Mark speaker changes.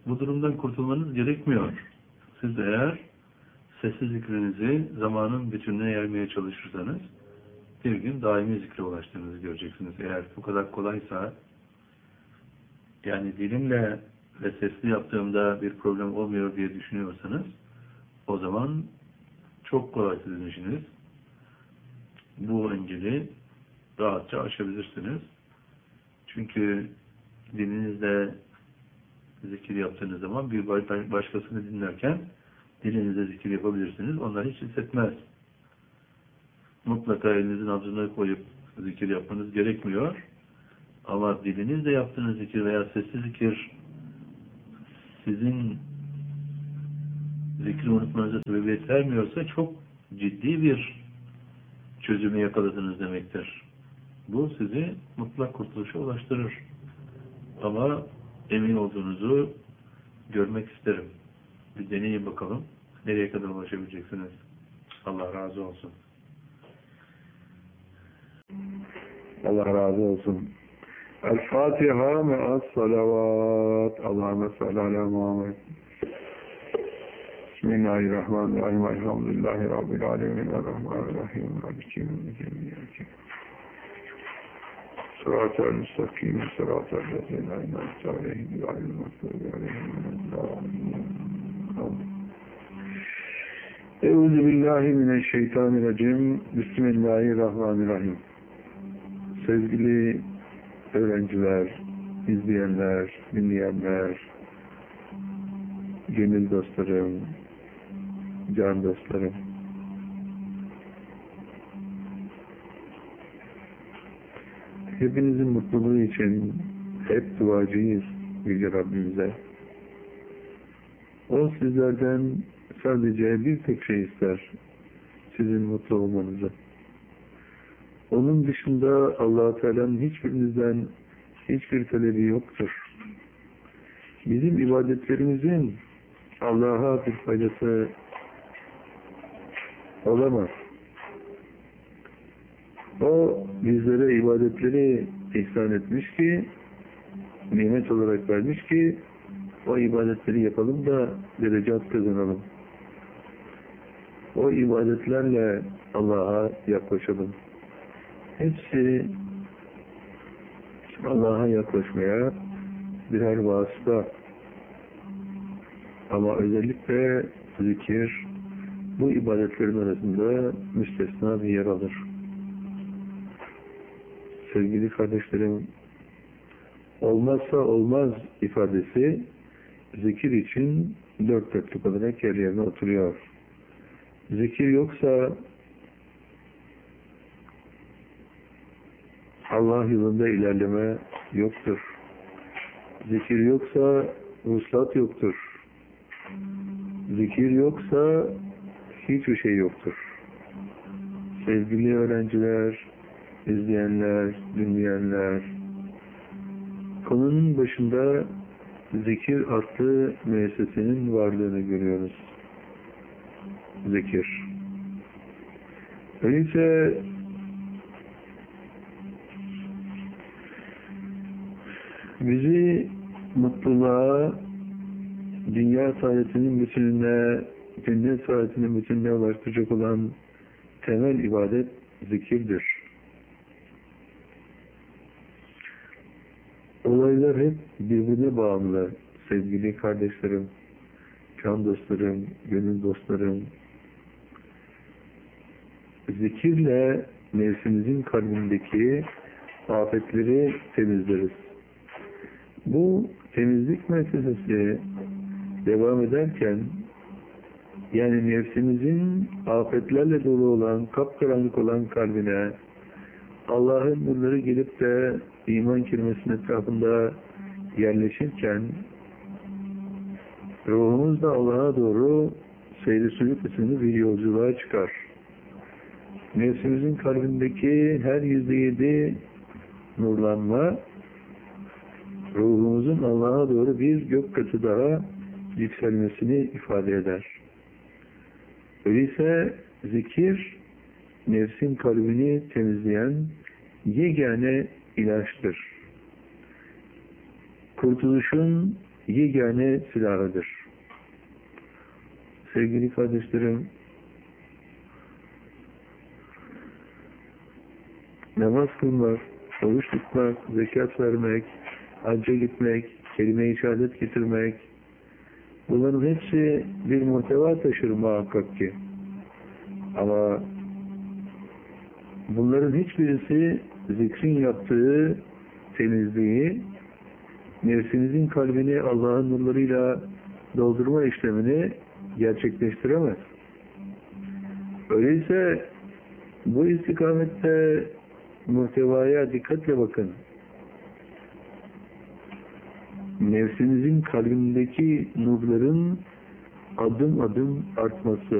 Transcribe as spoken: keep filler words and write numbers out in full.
Speaker 1: Bu durumdan kurtulmanız gerekmiyor. Siz eğer sessiz zikrinizi zamanın bütününe yaymaya çalışırsanız bir gün daimi zikre ulaştığınızı göreceksiniz. Eğer bu kadar kolaysa, yani dilimle ve sesli yaptığımda bir problem olmuyor diye düşünüyorsanız, o zaman çok kolay sizin işiniz. Bu engeli rahatça aşabilirsiniz. Çünkü dilinizle zikir yaptığınız zaman bir başkasını dinlerken dilinizle zikir yapabilirsiniz. Onlar hiç hissetmez. Mutlaka elinizin nabzına koyup zikir yapmanız gerekmiyor. Ama dilinizle yaptığınız zikir veya sessiz zikir sizin zikri unutmanıza sebebiyet vermiyorsa çok ciddi bir çözümü yakaladınız demektir. Bu sizi mutlak kurtuluşa ulaştırır. Ama emin olduğunuzu görmek isterim. Bir deneyin bakalım. Nereye kadar ulaşabileceksiniz? Allah razı olsun.
Speaker 2: Allah razı olsun. El-Fatiha me'as salavat. Allahümme salli ala Muhammed. Bismillahirrahmanirrahim. Elhamdülillahi Rabbil alemin. Errahmanirrahim. Maliki yevmiddin. Sırat-ı müstakim. Sırat-ı lezine en'amte aleyhim. Gayril mağdubi aleyhim. Euzu billahi mineşşeytanirracim. Bismillahirrahmanirrahim. Sevgili öğrenciler, izleyenler, dinleyenler, gönül dostlarım, can dostlarım. Hepinizin mutluluğu için hep duacıyız Yüce Rabbimize. O sizlerden sadece bir tek şey ister, sizin mutlu olmanızı. Onun dışında Allah-u Teala'nın hiçbirinizden hiçbir talebi yoktur. Bizim ibadetlerimizin Allah'a bir faydası olamaz. O bizlere ibadetleri ihsan etmiş ki, nimet olarak vermiş ki, o ibadetleri yapalım da derecat kazanalım. O ibadetlerle Allah'a yaklaşalım. Hepsi Allah'a yaklaşmaya birer vasıta. Ama özellikle zikir bu ibadetlerin arasında müstesna bir yer alır. Sevgili kardeşlerim, olmazsa olmaz ifadesi zikir için dört dörtlük olarak yer yerine oturuyor. Zikir yoksa Allah yolunda ilerleme yoktur. Zikir yoksa vuslat yoktur. Zikir yoksa hiçbir şey yoktur. Sevgili öğrenciler, izleyenler, dinleyenler, konunun başında zikir adlı müessesenin varlığını görüyoruz. Zikir. Öyleyse bizi mutluluğa, dünya saadetinin bütününe, cennet saadetinin bütününe ulaştıracak olan temel ibadet zikirdir. Olaylar hep birbirine bağımlı sevgili kardeşlerim, can dostlarım, gönül dostlarım. Zikirle nefsimizin kalbindeki afetleri temizleriz. Bu temizlik meselesi devam ederken, yani nefsimizin afetlerle dolu olan, kapkaranlık olan kalbine Allah'ın nurları gelip de iman kelimesinin etrafında yerleşirken, ruhumuz da Allah'a doğru seyri sülük isimli bir yolculuğa çıkar. Nefsimizin kalbindeki her yüzde yedi nurlanma, ruhumuzun Allah'a doğru bir gök katı daha yükselmesini ifade eder. Öyleyse zikir, nefsin kalbini temizleyen yegane ilaçtır. Kurtuluşun yegane silahıdır. Sevgili kardeşlerim, namaz kılmak, oruç tutmak, zekat vermek, hacca gitmek, kelime-i şehadet getirmek, bunların hepsi bir muhteva taşır muhakkak ki. Ama bunların hiçbirisi zikrin yaptığı temizliği, nefsinizin kalbini Allah'ın nurlarıyla doldurma işlemini gerçekleştiremez. Öyleyse bu istikamette muhtevaya dikkatle bakın. Nefsinizin kalbindeki nurların adım adım artması,